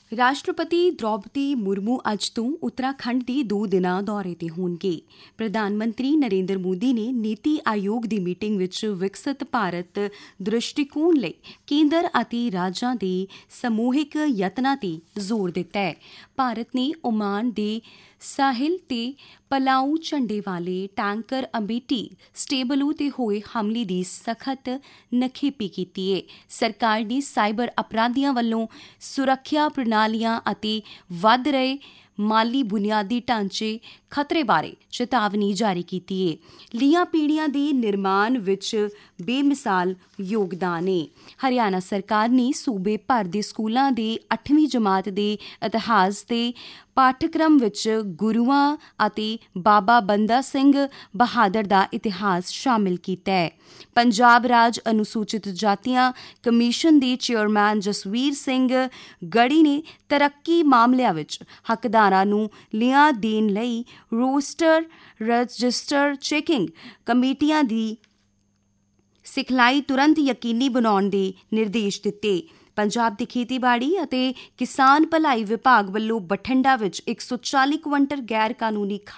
ਰਾਸ਼ਟਰਪਤੀ ਦ੍ਰੌਪਦੀ ਮੁਰਮੂ ਅੱਜ ਤੋਂ ਉੱਤਰਾਖੰਡ ਦੇ 2 ਦਿਨਾਂ ਦੌਰੇ ਤੇ ਹੋਣਗੇ। ਪ੍ਰਧਾਨ ਮੰਤਰੀ ਨਰਿੰਦਰ ਮੋਦੀ ਨੇ ਨੀਤੀ ਆਯੋਗ ਦੀ ਮੀਟਿੰਗ ਵਿੱਚ ਵਿਕਸਿਤ ਭਾਰਤ ਦ੍ਰਿਸ਼ਟੀਕੋਣ ਲਈ ਕੇਂਦਰ ਅਤੇ ਰਾਜਾਂ ਦੇ ਸਮੂਹਿਕ ਯਤਨਾਂ ਤੇ ਜ਼ੋਰ ਦਿੱਤਾ ਹੈ। ਭਾਰਤ ਨੇ ਓਮਾਨ ਦੇ ਸਾਹਿਲ ਤੇ ਪਲਾਊ ਝੰਡੇ ਵਾਲੇ ਟੈਂਕਰ ਅਮੇਠੀ ਸਟੇਬਲੂ ਤੇ ਹੋਏ ਹਮਲੇ ਦੀ ਸਖਤ ਨਿਖੇਧੀ ਕੀਤੀ ਹੈ। ਸਰਕਾਰ ਨੇ ਸਾਈਬਰ ਅਪਰਾਧੀਆਂ ਵੱਲੋਂ ਸੁਰੱਖਿਆ ਪ੍ਰਣਾਲੀਆਂ ਅਤੇ ਵੱਧ ਰਹੇ ਮਾਲੀ ਬੁਨਿਆਦੀ ਢਾਂਚੇ ਖਤਰੇ ਬਾਰੇ ਚੇਤਾਵਨੀ ਜਾਰੀ ਕੀਤੀ ਹੈ। ਲੀਆਂ ਪੀੜ੍ਹੀਆਂ ਦੇ ਨਿਰਮਾਣ ਵਿੱਚ ਬੇਮਿਸਾਲ ਯੋਗਦਾਨ ਹੈ। ਹਰਿਆਣਾ ਸਰਕਾਰ ਨੇ ਸੂਬੇ ਭਰ ਦੇ ਸਕੂਲਾਂ ਦੇ 8ਵੀਂ ਜਮਾਤ ਦੇ ਇਤਿਹਾਸ ਦੇ ਪਾਠਕ੍ਰਮ ਵਿੱਚ ਗੁਰੂਆਂ ਅਤੇ ਬਾਬਾ ਬੰਦਾ ਸਿੰਘ ਬਹਾਦਰ ਦਾ ਇਤਿਹਾਸ ਸ਼ਾਮਿਲ ਕੀਤਾ ਹੈ। ਪੰਜਾਬ ਰਾਜ ਅਨੁਸੂਚਿਤ ਜਾਤੀਆਂ ਕਮਿਸ਼ਨ ਦੇ ਚੇਅਰਮੈਨ ਜਸਵੀਰ ਸਿੰਘ ਗੜੀ ਨੇ ਤਰੱਕੀ ਮਾਮਲਿਆਂ ਵਿੱਚ ਹੱਕਦਾਰਾਂ ਨੂੰ ਲਿਆ ਦੇਣ ਲਈ ਰੋਸਟਰ ਰਜਿਸਟਰ ਚੈਕਿੰਗ ਕਮੇਟੀਆਂ ਦੀ ਸਿਖਲਾਈ ਤੁਰੰਤ ਯਕੀਨੀ ਬਣਾਉਣ ਦੇ ਨਿਰਦੇਸ਼ ਦਿੱਤੇ। ਪੰਜਾਬ ਦੇ ਖੇਤੀਬਾੜੀ ਅਤੇ ਕਿਸਾਨ ਭਲਾਈ ਵਿਭਾਗ ਵੱਲੋਂ ਬਠਿੰਡਾ ਵਿੱਚ 140 ਕੁਇੰਟਲ ਗੈਰ ਕਾਨੂੰਨੀ